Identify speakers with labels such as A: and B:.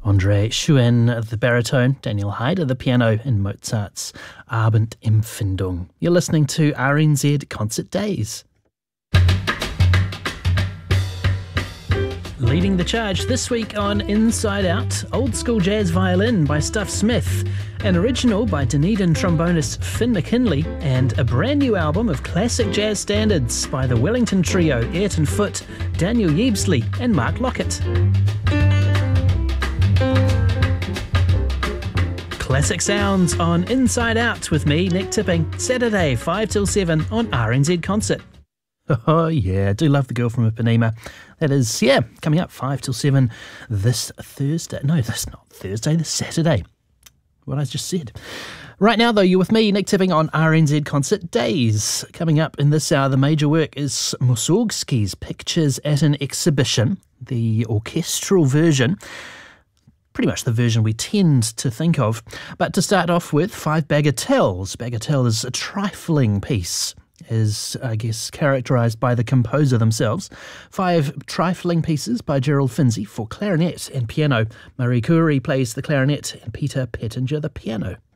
A: Andre Schuen at the baritone, Daniel Hyde at the piano, and Mozart's Abendempfindung. You're listening to RNZ Concert Days. Leading the charge this week on Inside Out, Old School Jazz Violin by Stuff Smith, an original by Dunedin trombonist Finn McKinley, and a brand new album of classic jazz standards by the Wellington trio Ayrton Foote, Daniel Yeebsley and Mark Lockett. Classic sounds on Inside Out with me, Nick Tipping, Saturday 5 till 7 on RNZ Concert. Oh yeah, I do love The Girl from Ipanema. That is, coming up 5 till 7 this Thursday. No, that's not Thursday, this Saturday. What I just said. Right now, though, you're with me, Nick Tipping, on RNZ Concert Days. Coming up in this hour, the major work is Mussorgsky's Pictures at an Exhibition, the orchestral version. Pretty much the version we tend to think of. But to start off with, 5 Bagatelles. Bagatelle is a trifling piece, is, I guess, characterised by the composer themselves. 5 trifling pieces by Gerald Finzi for clarinet and piano. Marie Curie plays the clarinet and Peter Pettinger the piano.